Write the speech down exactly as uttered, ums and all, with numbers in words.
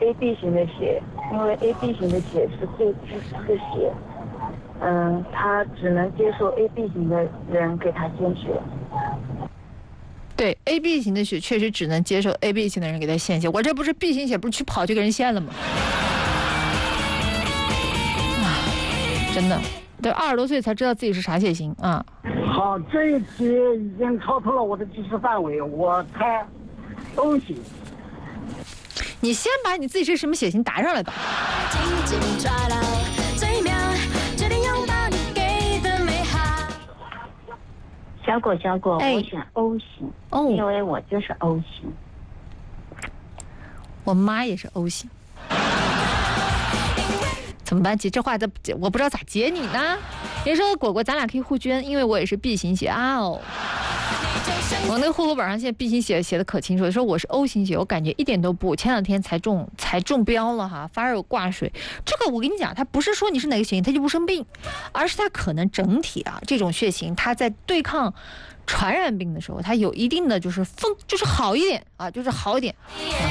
A B 型的血，因为 A B 型的血是最支持的血，嗯，他只能接受 A B 型的人给他献血。 对 A B 型的血确实只能接受 A B 型的人给他献血，我这不是 B 型血，不是去跑去给人献了吗？啊，真的，都二十多岁才知道自己是啥血型啊！ 好，这一题已经超出了我的知识范围，我猜 O 型。 你先把你自己是什么血型答上来吧。紧紧抓牢最妙，决定拥抱你给的美好。 小果小果， 哎、 我选 O 型， 哦， 因为我就是 O 型。 我妈也是 O 型。怎么办？姐，这话的我不知道咋接你呢。人说果果，咱俩可以互捐，因为我也是 B 型血啊哦。我那个户口本上现在 B 型血写的可清楚，说我是 O 型血，我感觉一点都不。前两天才中才中标了哈，反而有挂水。这个我跟你讲，它不是说你是哪个血型它就不生病，而是它可能整体啊这种血型，它在对抗传染病的时候，它有一定的就是风就是好一点啊，就是好一点。